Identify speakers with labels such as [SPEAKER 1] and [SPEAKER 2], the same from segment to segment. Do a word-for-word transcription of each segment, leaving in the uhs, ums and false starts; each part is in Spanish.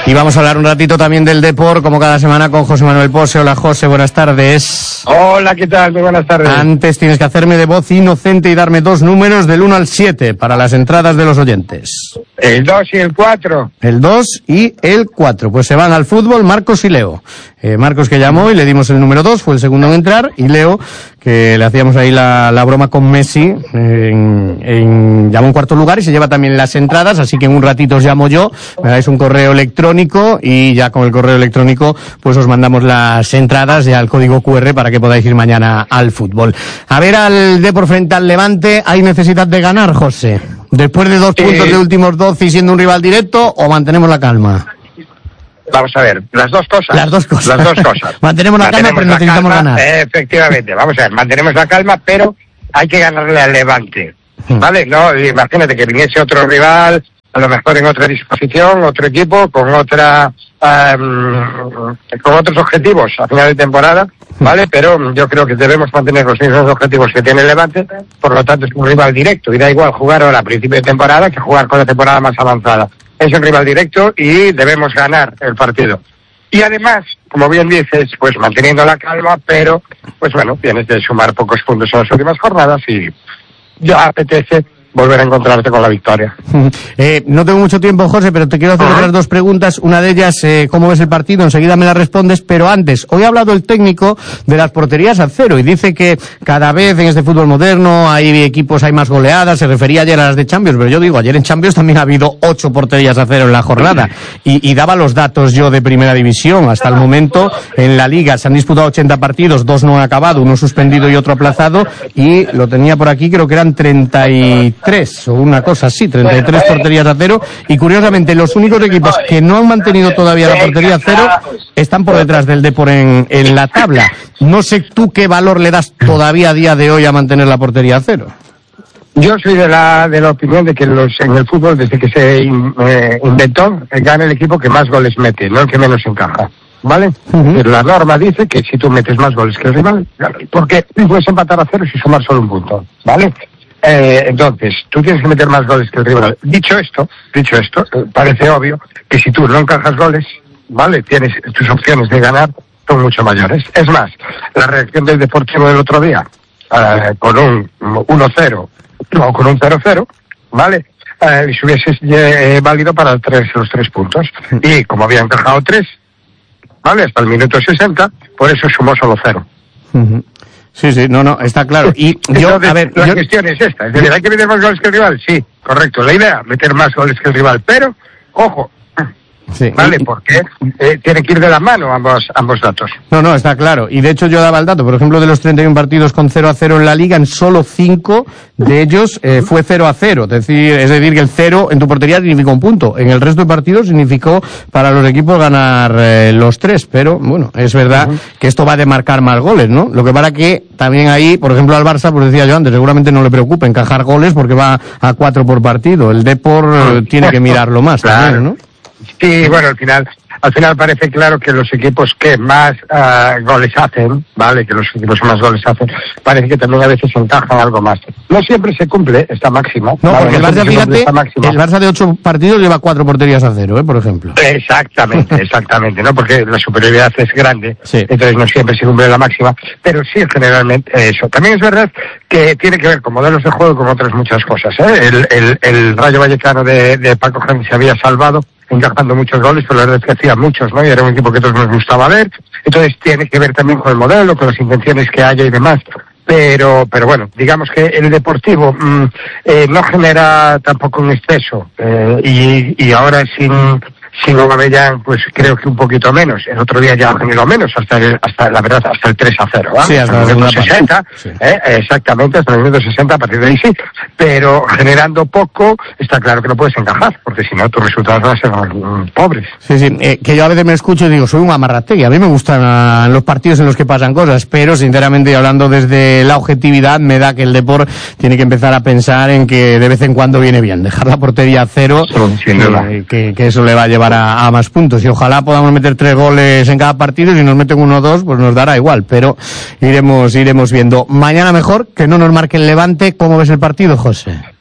[SPEAKER 1] Y vamos a hablar un ratito también del Depor, como cada semana, con José Manuel Pose. Hola, José, buenas tardes.
[SPEAKER 2] Hola, ¿qué tal? Muy buenas tardes.
[SPEAKER 1] Antes tienes que hacerme de voz inocente y darme dos números del uno al siete para las entradas de los oyentes.
[SPEAKER 2] El dos y el cuatro.
[SPEAKER 1] El dos y el cuatro. Pues se van al fútbol Marcos y Leo. Eh, Marcos, que llamó y le dimos el número dos, fue el segundo en entrar, y Leo, que le hacíamos ahí la, la broma con Messi, en, en, llamó en cuarto lugar y se lleva también las entradas, así que en un ratito os llamo yo, me dais un correo electrónico y ya con el correo electrónico pues os mandamos las entradas y al código cu erre para que podáis ir mañana al fútbol. A ver al Depor frente al Levante, ¿hay necesidad de ganar, José? Después de dos
[SPEAKER 2] eh,
[SPEAKER 1] puntos de últimos doce y siendo un rival directo, ¿o mantenemos la calma?
[SPEAKER 2] Vamos a ver, las dos cosas.
[SPEAKER 1] Las dos cosas.
[SPEAKER 2] Las dos cosas.
[SPEAKER 1] Mantenemos la calma, pero necesitamos
[SPEAKER 2] calma,
[SPEAKER 1] ganar.
[SPEAKER 2] Eh, efectivamente, vamos a ver, mantenemos la calma, pero hay que ganarle al Levante. ¿Vale? No, imagínate que viniese otro rival, a lo mejor en otra disposición, otro equipo, con otra, um, con otros objetivos a final de temporada, ¿vale? Pero yo creo que debemos mantener los mismos objetivos que tiene el Levante, por lo tanto es un rival directo, y da igual jugar ahora a principio de temporada que jugar con la temporada más avanzada. Es un rival directo y debemos ganar el partido. Y además, como bien dices, pues manteniendo la calma, pero, pues bueno, tienes de sumar pocos puntos en las últimas jornadas y ya apetece volver a encontrarte con la victoria.
[SPEAKER 1] Eh, no tengo mucho tiempo, José, pero te quiero hacer otras dos preguntas. Una de ellas, eh, ¿cómo ves el partido? Enseguida me la respondes, pero antes, hoy ha hablado el técnico de las porterías a cero y dice que cada vez en este fútbol moderno hay equipos, hay más goleadas. Se refería ayer a las de Champions, pero yo digo, ayer en Champions también ha habido ocho porterías a cero en la jornada. Y, y daba los datos yo de Primera División. Hasta el momento, en la Liga se han disputado ochenta partidos, dos no han acabado, uno suspendido y otro aplazado, y lo tenía por aquí, creo que eran treinta y tres o una cosa así, treinta y tres porterías a cero, y curiosamente los únicos equipos que no han mantenido todavía la portería a cero están por detrás del Depor en, en la tabla. No sé tú qué valor le das todavía a día de hoy a mantener la portería a cero.
[SPEAKER 2] Yo soy de la de la opinión de que los en el fútbol, desde que se in, eh, inventó, eh, gana el equipo que más goles mete, no el que menos encaja. ¿Vale? Uh-huh. Pero la norma dice que si tú metes más goles que el rival, porque puedes empatar a cero y sumar solo un punto, ¿vale? Eh, entonces, tú tienes que meter más goles que el rival. Dicho esto, dicho esto, eh, parece obvio que si tú no encajas goles, ¿vale? Tienes, tus opciones de ganar son mucho mayores. Es más, la reacción del Deportivo del otro día, eh, con un uno cero o con un cero cero, ¿vale? Eh, si hubiese eh, válido para el tres, los tres puntos. Y como había encajado tres, ¿vale? Hasta el minuto sesenta, por eso sumó solo cero.
[SPEAKER 1] Uh-huh. Sí, sí, no, no, está claro. Y yo,
[SPEAKER 2] Entonces,
[SPEAKER 1] a ver,
[SPEAKER 2] la
[SPEAKER 1] yo...
[SPEAKER 2] cuestión es esta, es decir, ¿hay que meter más goles que el rival? Sí, correcto, la idea, meter más goles que el rival, pero, ojo,
[SPEAKER 1] sí,
[SPEAKER 2] ¿vale?
[SPEAKER 1] y...
[SPEAKER 2] Porque eh, tienen que ir de la mano ambos ambos datos.
[SPEAKER 1] No, no, está claro. Y de hecho yo daba el dato, por ejemplo, de los treinta y uno partidos con cero a cero en la Liga, en solo cinco de ellos eh, fue cero a cero. Es decir, es decir, que el cero en tu portería significó un punto. En el resto de partidos significó para los equipos ganar eh, los tres. Pero, bueno, es verdad uh-huh. que esto va a demarcar más goles, ¿no? Lo que para que también ahí, por ejemplo, al Barça, pues decía yo antes, seguramente no le preocupa encajar goles porque va a cuatro por partido. El Depor eh, tiene que mirarlo más claro. también, ¿no?
[SPEAKER 2] Sí, bueno, al final, al final parece claro que los equipos que más uh, goles hacen, ¿vale? Que los equipos que más goles hacen, parece que también a veces encajan algo más. No siempre se cumple esta máxima.
[SPEAKER 1] No,
[SPEAKER 2] ¿vale?
[SPEAKER 1] porque el Barça, fíjate, el Barça de ocho partidos lleva cuatro porterías a cero, ¿eh? Por ejemplo.
[SPEAKER 2] Exactamente, exactamente, ¿no? Porque la superioridad es grande, sí. Entonces no siempre se cumple la máxima, pero sí generalmente eso. También es verdad que tiene que ver con modelos de juego y con otras muchas cosas, ¿eh? El, el, el Rayo Vallecano de, de Paco Gémez se había salvado encajando muchos goles, pero la verdad es que hacía muchos, ¿no? Y era un equipo que a todos nos gustaba ver. Entonces tiene que ver también con el modelo, con las intenciones que haya y demás. Pero, pero bueno, digamos que el Deportivo mmm, eh, no genera tampoco un exceso. Eh, y, y ahora sin, sin Aubameyang, pues creo que un poquito menos. El otro día ya generó menos, hasta el, hasta la verdad, hasta el tres a cero, ¿vale?
[SPEAKER 1] Sí, hasta,
[SPEAKER 2] hasta el minuto sesenta,
[SPEAKER 1] sí.
[SPEAKER 2] eh, exactamente, hasta el minuto sesenta, a partir de ahí sí. Pero generando poco, está claro que no puedes encajar, porque si no, tus resultados van a ser um, pobres.
[SPEAKER 1] Sí, sí, eh, que yo a veces me escucho y digo, soy un amarrategui. A mí me gustan uh, los partidos en los que pasan cosas, pero sinceramente, y hablando desde la objetividad, me da que el Depor tiene que empezar a pensar en que de vez en cuando viene bien dejar la portería a cero,
[SPEAKER 2] sí,
[SPEAKER 1] eh, que, que eso le va a llevar a, a más puntos. Y ojalá podamos meter tres goles en cada partido. Si nos meten uno o dos, pues nos dará igual, pero iremos iremos viendo. Mañana mejor que no nos marque el Levante. ¿Cómo ves el partido, José?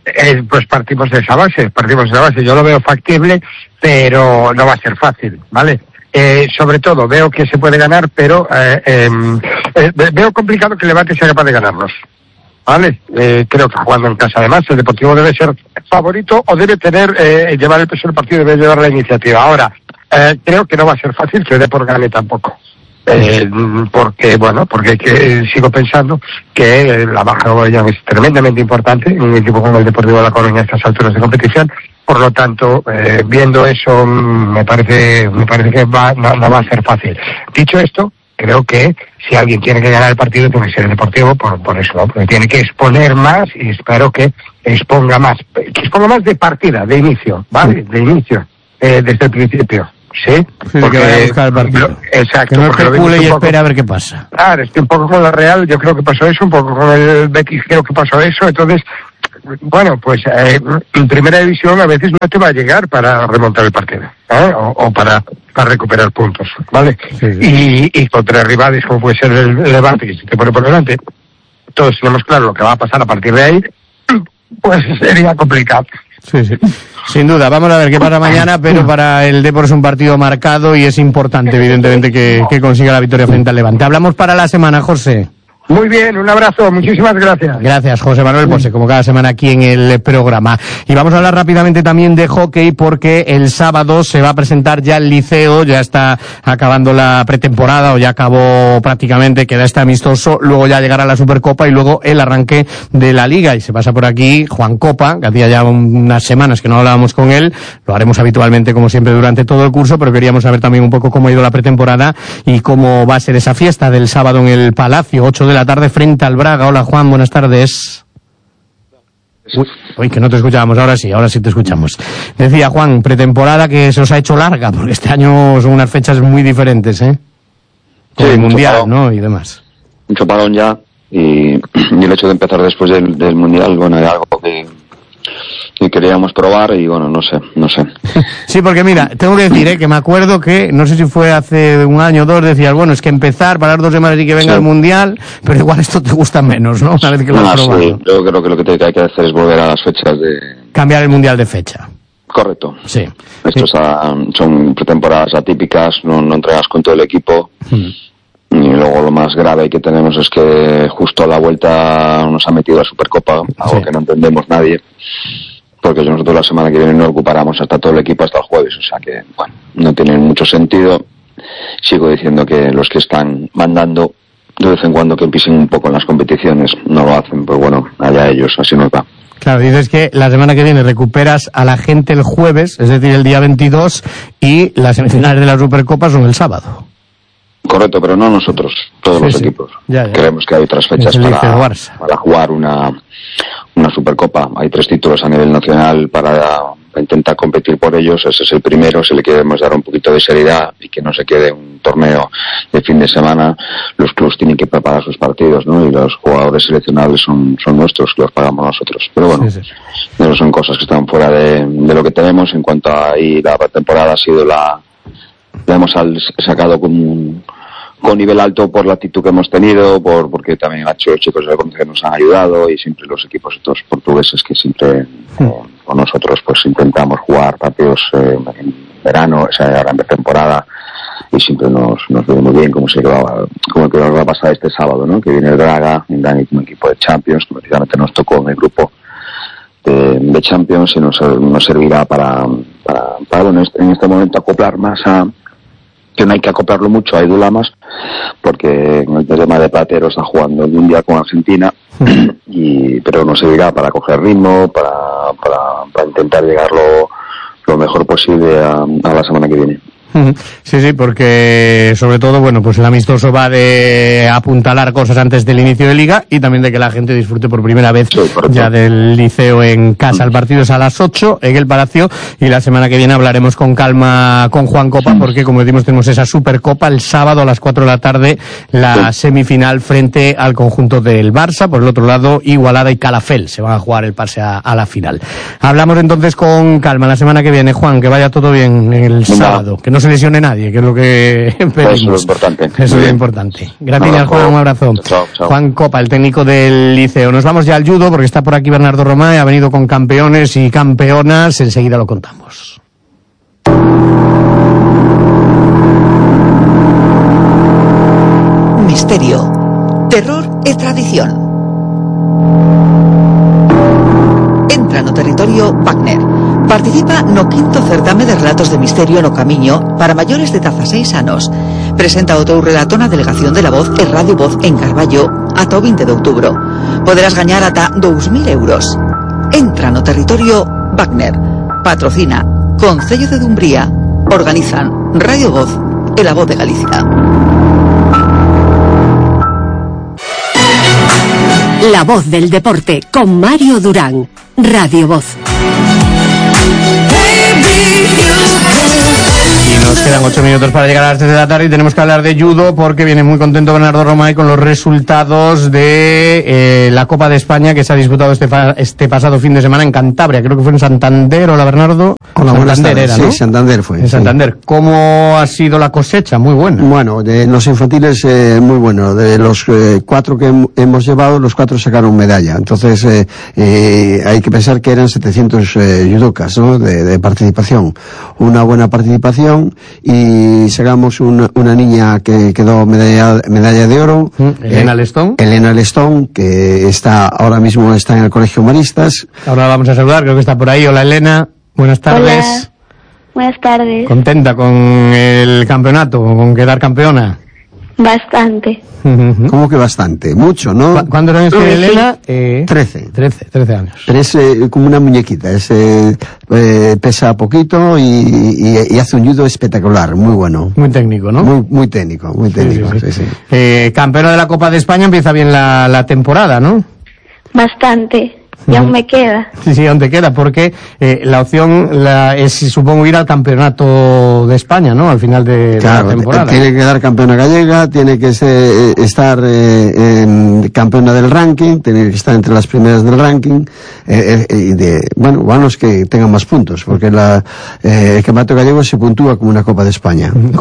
[SPEAKER 2] Eh, pues partimos de esa base, partimos de esa base. Yo lo veo factible, pero no va a ser fácil, ¿vale? Eh, sobre todo, veo que se puede ganar, pero eh, eh, eh, veo complicado que el Levante sea capaz de ganarnos, ¿vale? Eh, creo que jugando en casa, además, el Deportivo debe ser favorito o debe tener, eh, llevar el peso del partido, debe llevar la iniciativa. Ahora, eh, creo que no va a ser fácil que dé por gane tampoco. Eh, porque, bueno, porque que, sigo pensando que la baja de Aubameyang es tremendamente importante en un equipo como el Deportivo de La Coruña a estas alturas de competición. Por lo tanto, eh, viendo eso, me parece, me parece que va, no, no va a ser fácil. Dicho esto, creo que si alguien tiene que ganar el partido, tiene que ser el Deportivo, por, por eso, ¿no? Porque tiene que exponer más y espero que exponga más, que exponga más de partida, de inicio, ¿vale? De inicio, eh, desde el principio. Sí,
[SPEAKER 1] sí, porque que vaya a buscar el partido.
[SPEAKER 2] Lo, exacto.
[SPEAKER 1] Que no especule y espera a ver qué pasa.
[SPEAKER 2] Claro, es que un poco con la Real yo creo que pasó eso, un poco con el Betis creo que pasó eso, entonces, bueno, pues eh, en primera división a veces no te va a llegar para remontar el partido, ¿eh? o, o para, para recuperar puntos, ¿vale? Sí, sí. Y, y contra rivales como puede ser el Levante, que se te pone por delante, todos tenemos claro lo que va a pasar a partir de ahí, pues sería complicado.
[SPEAKER 1] Sí, sí. Sin duda, vamos a ver qué pasa mañana, pero para el Depor es un partido marcado y es importante, evidentemente, que, que consiga la victoria frente al Levante. Hablamos para la semana, José.
[SPEAKER 2] Muy bien, un abrazo, muchísimas gracias.
[SPEAKER 1] Gracias, José Manuel Pose, como cada semana aquí en el programa. Y vamos a hablar rápidamente también de hockey, porque el sábado se va a presentar ya el Liceo, ya está acabando la pretemporada, o ya acabó prácticamente, queda este amistoso, luego ya llegará la Supercopa y luego el arranque de la Liga. Y se pasa por aquí Juan Copa, que hacía ya unas semanas que no hablábamos con él, lo haremos habitualmente como siempre durante todo el curso, pero queríamos saber también un poco cómo ha ido la pretemporada y cómo va a ser esa fiesta del sábado en el Palacio, ocho de la tarde frente al Braga. Hola Juan, buenas tardes. Uy, uy, que no te escuchábamos, ahora sí, ahora sí te escuchamos. Decía Juan, pretemporada que se os ha hecho larga, porque este año son unas fechas muy diferentes, ¿eh? Con sí, el Mundial, parón, ¿no? Y demás.
[SPEAKER 3] Mucho parón ya, y, y el hecho de empezar después del, del Mundial, bueno, era algo que, que queríamos probar y bueno, no sé, no sé.
[SPEAKER 1] Sí, porque mira, tengo que decir, ¿eh? que me acuerdo que, no sé si fue hace un año o dos, decías, bueno, es que empezar, parar dos semanas y que venga sí. el Mundial, pero igual esto te gusta menos, ¿no? Una vez que lo has
[SPEAKER 3] no,
[SPEAKER 1] probado.
[SPEAKER 3] Sí, yo creo que lo que hay que hacer es volver a las fechas de...
[SPEAKER 1] Cambiar el Mundial de fecha.
[SPEAKER 3] Correcto.
[SPEAKER 1] Sí.
[SPEAKER 3] Estos sí. A, son pretemporadas atípicas, no, no entregas con todo el equipo. Hmm. Y luego lo más grave que tenemos es que justo a la vuelta nos ha metido la Supercopa, algo sí. que no entendemos nadie. Porque nosotros la semana que viene no ocupáramos hasta todo el equipo hasta el jueves, o sea que, bueno, no tiene mucho sentido. Sigo diciendo que los que están mandando, de vez en cuando que pisen un poco en las competiciones, no lo hacen, pues bueno, allá ellos, así nos va.
[SPEAKER 1] Claro, dices que la semana que viene recuperas a la gente el jueves, es decir, el día veintidós, y las semifinales de la Supercopa son el sábado.
[SPEAKER 3] Correcto, pero no nosotros, todos sí, los sí. equipos. Ya, ya. Creemos que hay otras fechas para, para jugar una, una Supercopa. Hay tres títulos a nivel nacional para, para intentar competir por ellos. Ese es el primero, si le queremos dar un poquito de seriedad y que no se quede un torneo de fin de semana. Los clubes tienen que preparar sus partidos, ¿no? Y los jugadores seleccionables son, son nuestros, que los pagamos nosotros. Pero bueno, sí, sí. Eso son cosas que están fuera de, de lo que tenemos. En cuanto a ahí, la temporada ha sido la... La hemos sacado con, con nivel alto por la actitud que hemos tenido, por porque también ha hecho los chicos de la que nos han ayudado y siempre los equipos estos portugueses que siempre sí. eh, con nosotros pues intentamos jugar partidos eh, en verano, o sea, ahora en temporada y siempre nos nos ve muy bien como se va, como que nos va a pasar este sábado, ¿no? Que viene el Braga, un gran equipo de Champions, que precisamente nos tocó en el grupo de, de Champions y nos, nos servirá para, para, para bueno, en este momento acoplar más a que no hay que acoplarlo mucho a Edu Lamas porque en el tema de Platero está jugando el Mundial con Argentina y pero nos servirá para coger ritmo, para, para, para intentar llegar lo, lo mejor posible a, a la semana que viene.
[SPEAKER 1] Sí, sí, porque sobre todo, bueno, pues el amistoso va de apuntalar cosas antes del inicio de Liga y también de que la gente disfrute por primera vez sí, ya del Liceo en casa. El partido es a las ocho en el Palacio y la semana que viene hablaremos con calma con Juan Copa porque, como decimos, tenemos esa Supercopa el sábado a las cuatro de la tarde, la sí. semifinal frente al conjunto del Barça. Por el otro lado, Igualada y Calafell se van a jugar el pase a, a la final. Hablamos entonces con calma la semana que viene, Juan, que vaya todo bien el sábado, que no se lesione nadie, que es lo que pedimos.
[SPEAKER 3] Eso es lo importante.
[SPEAKER 1] Eso es lo importante. Gracias, Juan, un abrazo.
[SPEAKER 3] Chao, chao.
[SPEAKER 1] Juan Copa, el técnico del Liceo. Nos vamos ya al judo, porque está por aquí Bernardo Romay, ha venido con campeones y campeonas, enseguida lo contamos.
[SPEAKER 4] Misterio, terror e tradición. Entra no territorio Wagner. Participa no quinto certame de relatos de misterio no camiño para maiores de dieciséis anos. Presenta o teu relato na Delegación de la Voz e Radio Voz en Carballo ata o vinte de outubro. Poderás gañar ata dous mil euros. Entra no territorio Wagner. Patrocina Concello de Dumbría. Organizan Radio Voz e La Voz de Galicia.
[SPEAKER 5] La Voz del Deporte con Mario Durán. Radio Voz.
[SPEAKER 1] Y nos quedan ocho minutos para llegar a las tres de la tarde y tenemos que hablar de judo porque viene muy contento Bernardo Romay con los resultados de eh, la Copa de España que se ha disputado este, este pasado fin de semana en Cantabria. Creo que fue en Santander, hola Bernardo.
[SPEAKER 6] Hola,
[SPEAKER 1] Santander era, ¿no?
[SPEAKER 6] Sí, Santander fue.
[SPEAKER 1] En Santander. Sí. ¿Cómo ha sido la cosecha? Muy buena.
[SPEAKER 6] Bueno, de los infantiles eh, muy bueno. De los eh, cuatro que hemos llevado, los cuatro sacaron medalla. Entonces eh, eh, hay que pensar que eran setecientos eh, judocas, ¿no? De, de participación. Una buena participación y sacamos una, una niña que quedó medalla, medalla de oro.
[SPEAKER 1] Mm, Elena eh, Lestón.
[SPEAKER 6] Elena Lestón, que está ahora mismo está en el Colegio Maristas.
[SPEAKER 1] Ahora la vamos a saludar, creo que está por ahí. Hola Elena. Buenas tardes.
[SPEAKER 7] Hola. Buenas tardes.
[SPEAKER 1] ¿Contenta con el campeonato, con quedar campeona?
[SPEAKER 7] Bastante.
[SPEAKER 6] ¿Cómo que bastante? Mucho, ¿no?
[SPEAKER 1] ¿Cu ¿Cuántos años tiene
[SPEAKER 7] sí.
[SPEAKER 1] Elena? Eh,
[SPEAKER 6] trece.
[SPEAKER 1] Trece, trece años.
[SPEAKER 6] Pero es eh, como una muñequita, es, eh, eh, pesa poquito y, y, y hace un judo espectacular, muy bueno.
[SPEAKER 1] Muy técnico, ¿no?
[SPEAKER 6] Muy, muy técnico, muy técnico, sí, sí. sí, sí.
[SPEAKER 1] Eh, campeona de la Copa de España, empieza bien la, la temporada, ¿no?
[SPEAKER 7] Bastante. Y aún me queda.
[SPEAKER 1] Sí, sí, aún te queda, porque eh, la opción la, es, supongo, ir al campeonato de España, ¿no? Al final de,
[SPEAKER 6] claro,
[SPEAKER 1] de la temporada.
[SPEAKER 6] Tiene que quedar campeona gallega, tiene que ser, estar eh, en campeona del ranking, tiene que estar entre las primeras del ranking, eh, eh, y de, bueno, bueno, los que tengan más puntos, porque la, eh, el campeonato gallego se puntúa como una Copa de España.